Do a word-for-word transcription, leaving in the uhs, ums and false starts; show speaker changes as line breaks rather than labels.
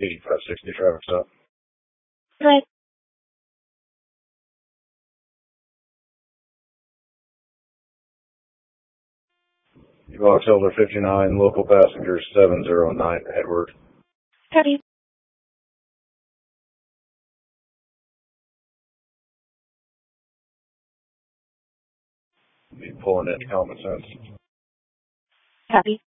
eighty-five sixty traffic stop.
Right.
Box Elder fifty-nine, local passenger seven zero nine, Edward.
Copy.
Be pulling in common sense.
Copy.